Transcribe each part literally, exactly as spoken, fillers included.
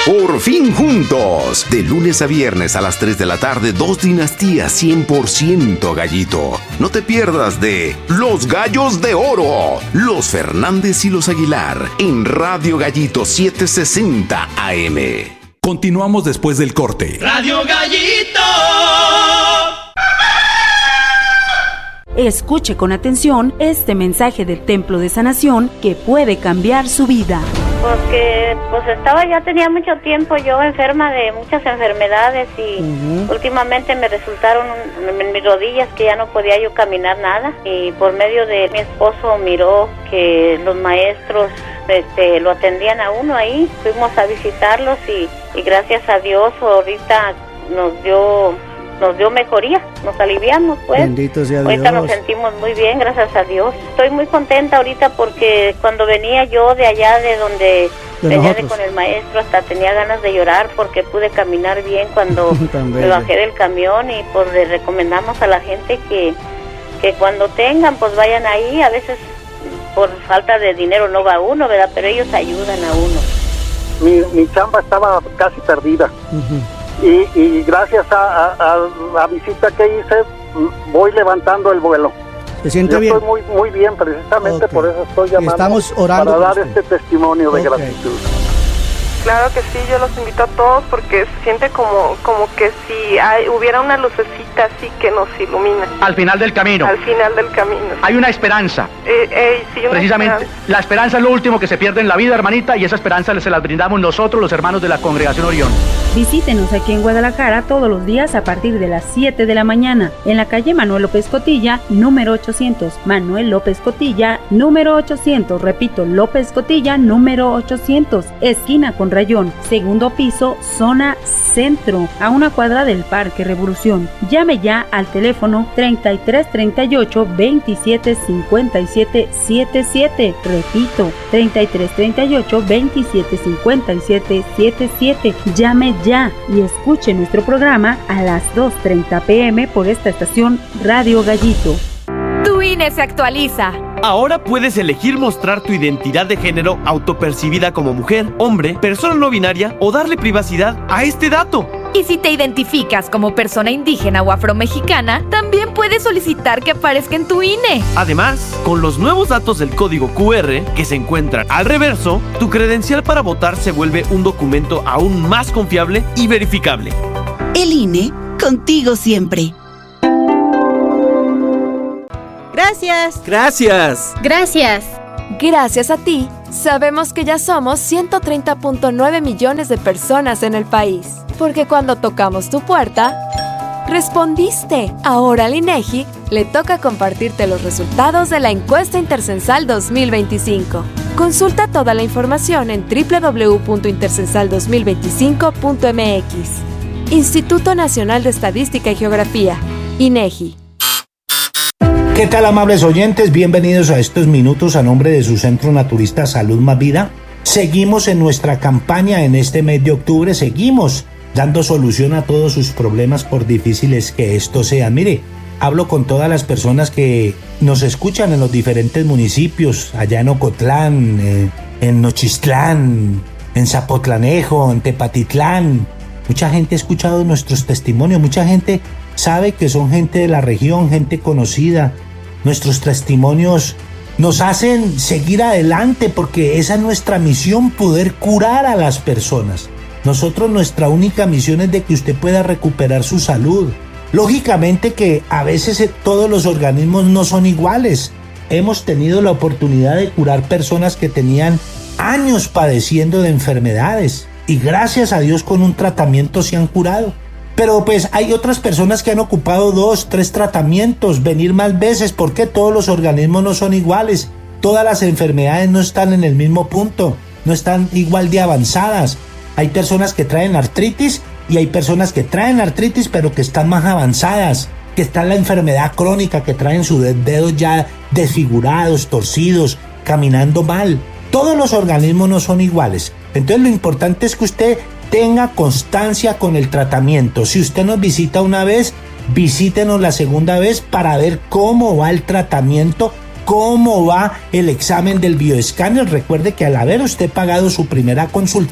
Por fin juntos. De lunes a viernes a las tres de la tarde, dos dinastías cien por ciento gallito. No te pierdas de Los Gallos de Oro. Los Fernández y los Aguilar en Radio Gallito setecientos sesenta A M. Continuamos después del corte. Radio Gallito. Escuche con atención este mensaje del Templo de Sanación que puede cambiar su vida. Porque pues estaba, ya tenía mucho tiempo yo enferma de muchas enfermedades y uh-huh. últimamente me resultaron en mis rodillas que ya no podía yo caminar nada, y por medio de mi esposo miró que los maestros este, lo atendían a uno ahí, fuimos a visitarlos y, y gracias a Dios ahorita nos dio nos dio mejoría, nos aliviamos pues. Bendito sea Dios. Ahorita nos sentimos muy bien, gracias a Dios. Estoy muy contenta ahorita porque cuando venía yo de allá de donde de venía de con el maestro, hasta tenía ganas de llorar porque pude caminar bien cuando me bajé del camión, y pues le recomendamos a la gente que, que cuando tengan pues vayan ahí. A veces por falta de dinero no va uno, ¿verdad? Pero ellos ayudan a uno. Mi, mi chamba estaba casi perdida. Uh-huh. Y, y gracias a, a, a la visita que hice, voy levantando el vuelo. ¿Se siente Yo bien? Estoy muy, muy bien, precisamente okay. Por eso estoy llamando. Estamos orando para dar este testimonio de okay. gratitud. Claro que sí, yo los invito a todos porque se siente como, como que si hay, hubiera una lucecita así que nos ilumina. Al final del camino. Al final del camino. Hay una esperanza. Eh, eh, sí, una Precisamente, esperanza. La esperanza es lo último que se pierde en la vida, hermanita, y esa esperanza se la brindamos nosotros, los hermanos de la Congregación Orión. Visítenos aquí en Guadalajara todos los días a partir de las siete de la mañana, en la calle Manuel López Cotilla, número ochocientos. Manuel López Cotilla, número ochocientos. Repito, López Cotilla, número ochocientos. Esquina con Rayón, segundo piso, zona centro, a una cuadra del Parque Revolución. Llame ya al teléfono treinta y tres treinta y ocho veintisiete cincuenta y siete setenta y siete. Repito, treinta y tres treinta y ocho veintisiete cincuenta y siete setenta y siete. Llame ya y escuche nuestro programa a las dos treinta pm por esta estación Radio Gallito. Tu I N E se actualiza. Ahora puedes elegir mostrar tu identidad de género autopercibida como mujer, hombre, persona no binaria o darle privacidad a este dato. Y si te identificas como persona indígena o afromexicana, también puedes solicitar que aparezca en tu I N E. Además, con los nuevos datos del código cu erre que se encuentran al reverso, tu credencial para votar se vuelve un documento aún más confiable y verificable. El I N E, contigo siempre. Gracias. Gracias. Gracias. Gracias a ti, sabemos que ya somos ciento treinta punto nueve millones de personas en el país. Porque cuando tocamos tu puerta, respondiste. Ahora al INEGI le toca compartirte los resultados de la encuesta intercensal dos mil veinticinco. Consulta toda la información en doble u doble u doble u punto intercensal dos mil veinticinco punto eme equis. Instituto Nacional de Estadística y Geografía, INEGI. ¿Qué tal, amables oyentes? Bienvenidos a estos minutos a nombre de su Centro Naturista Salud Más Vida. Seguimos en nuestra campaña en este mes de octubre, seguimos dando solución a todos sus problemas por difíciles que estos sean. Mire, hablo con todas las personas que nos escuchan en los diferentes municipios, allá en Ocotlán, eh, en Nochistlán, en Zapotlanejo, en Tepatitlán. Mucha gente ha escuchado nuestros testimonios, mucha gente sabe que son gente de la región, gente conocida. Nuestros testimonios nos hacen seguir adelante porque esa es nuestra misión, poder curar a las personas. Nosotros, nuestra única misión es de que usted pueda recuperar su salud. Lógicamente que a veces todos los organismos no son iguales. Hemos tenido la oportunidad de curar personas que tenían años padeciendo de enfermedades y gracias a Dios con un tratamiento se han curado. Pero pues hay otras personas que han ocupado dos, tres tratamientos, venir más veces, porque todos los organismos no son iguales. Todas las enfermedades no están en el mismo punto, no están igual de avanzadas. Hay personas que traen artritis y hay personas que traen artritis pero que están más avanzadas, que está en la enfermedad crónica, que traen sus dedos ya desfigurados, torcidos, caminando mal. Todos los organismos no son iguales. Entonces lo importante es que usted tenga constancia con el tratamiento. Si usted nos visita una vez, visítenos la segunda vez para ver cómo va el tratamiento, cómo va el examen del bioescáner. Recuerde que al haber usted pagado su primera consulta,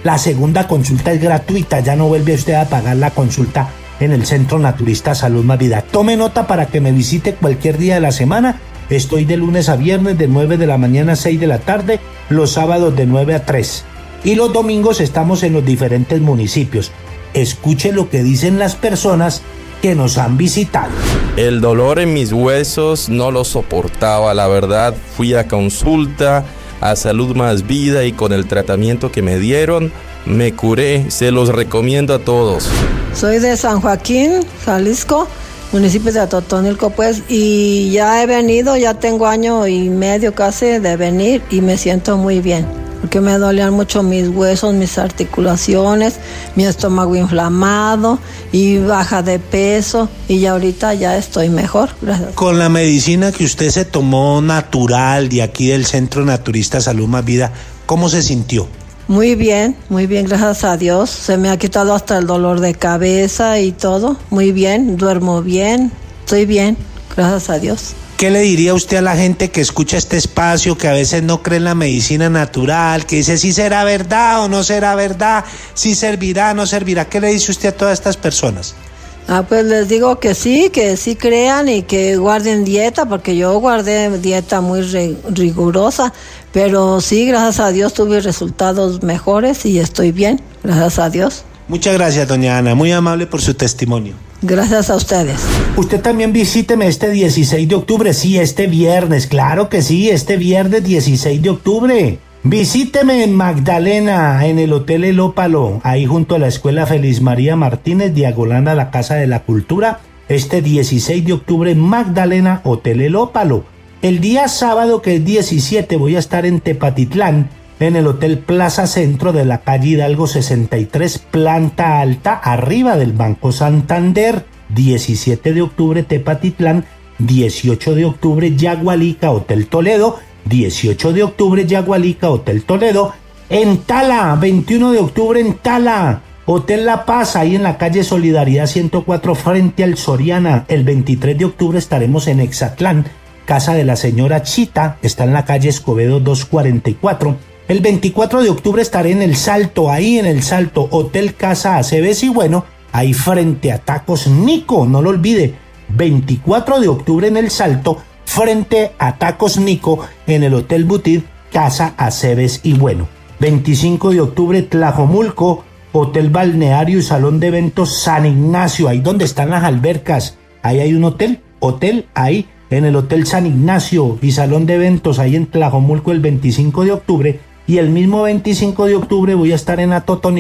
La segunda consulta es gratuita, ya no vuelve usted a pagar la consulta en el Centro Naturista Salud Más Vida. Tome nota para que me visite cualquier día de la semana. Estoy de lunes a viernes de nueve de la mañana a seis de la tarde, los sábados de nueve a tres. Y los domingos estamos en los diferentes municipios. Escuche lo que dicen las personas que nos han visitado. El dolor en mis huesos no lo soportaba, la verdad. Fui a consulta a Salud Más Vida y con el tratamiento que me dieron me curé. Se los recomiendo a todos. Soy de San Joaquín, Jalisco, municipio de Atotonilco, pues, y ya he venido, ya tengo año y medio casi de venir y me siento muy bien, porque me dolían mucho mis huesos, mis articulaciones, mi estómago inflamado y baja de peso, y ya ahorita ya estoy mejor, gracias. Con la medicina que usted se tomó natural de aquí del Centro Naturista Salud Más Vida, ¿cómo se sintió? Muy bien, muy bien, gracias a Dios. Se me ha quitado hasta el dolor de cabeza y todo. Muy bien, duermo bien, estoy bien, gracias a Dios. ¿Qué le diría usted a la gente que escucha este espacio, que a veces no cree en la medicina natural, que dice si será verdad o no será verdad, si servirá o no servirá? ¿Qué le dice usted a todas estas personas? Ah, pues les digo que sí, que sí crean y que guarden dieta, porque yo guardé dieta muy ri- rigurosa, pero sí, gracias a Dios tuve resultados mejores y estoy bien, gracias a Dios. Muchas gracias, doña Ana, muy amable por su testimonio. Gracias a ustedes. Usted también visíteme este dieciséis de octubre, sí, este viernes, claro que sí, este viernes dieciséis de octubre. Visíteme en Magdalena, en el Hotel El Ópalo, ahí junto a la Escuela Feliz María Martínez, diagonal a la Casa de la Cultura, este dieciséis de octubre en Magdalena, Hotel El Ópalo. El día sábado, que es diecisiete, voy a estar en Tepatitlán, en el Hotel Plaza Centro de la calle Hidalgo sesenta y tres, planta alta, arriba del Banco Santander. diecisiete de octubre, Tepatitlán. dieciocho de octubre, Yagualica, Hotel Toledo. dieciocho de octubre, Yagualica, Hotel Toledo. En Tala, veintiuno de octubre en Tala, Hotel La Paz, ahí en la calle Solidaridad ciento cuatro, frente al Soriana. El veintitrés de octubre estaremos en Exatlán, casa de la señora Chita, está en la calle Escobedo doscientos cuarenta y cuatro. El veinticuatro de octubre estaré en El Salto, ahí en El Salto, Hotel Casa Aceves y bueno, ahí frente a Tacos Nico, no lo olvide. veinticuatro de octubre en El Salto, frente a Tacos Nico, en el Hotel Boutique Casa Aceves y bueno. veinticinco de octubre, Tlajomulco, Hotel Balneario y Salón de Eventos San Ignacio, ahí donde están las albercas. Ahí hay un hotel, hotel ahí en el Hotel San Ignacio y Salón de Eventos ahí en Tlajomulco el veinticinco de octubre. Y el mismo veinticinco de octubre voy a estar en Atotonilco